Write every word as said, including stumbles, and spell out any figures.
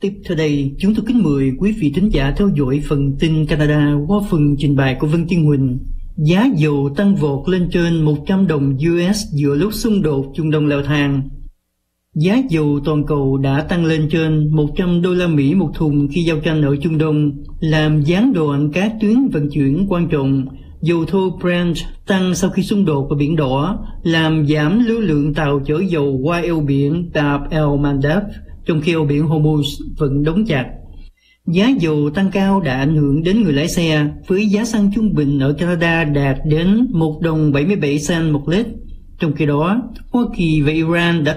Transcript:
Tiếp theo đây, chúng tôi kính mời quý vị thính giả theo dõi phần tin Canada qua phần trình bày của Vân Tiên Huỳnh. Giá dầu tăng vọt lên trên một trăm đồng u ét giữa lúc xung đột Trung Đông leo thang. Giá dầu toàn cầu đã tăng lên trên một trăm đô la Mỹ một thùng khi giao tranh ở Trung Đông, làm gián đoạn các tuyến vận chuyển quan trọng. Dầu thô Brent tăng sau khi xung đột ở Biển Đỏ, làm giảm lưu lượng tàu chở dầu qua eo biển Bab el-Mandeb, trong khi eo biển Hormuz vẫn đóng chặt. Giá dầu tăng cao đã ảnh hưởng đến người lái xe, với giá xăng trung bình ở Canada đạt đến một đồng bảy mươi bảy cent một lít. Trong khi đó, Hoa Kỳ và Iran đã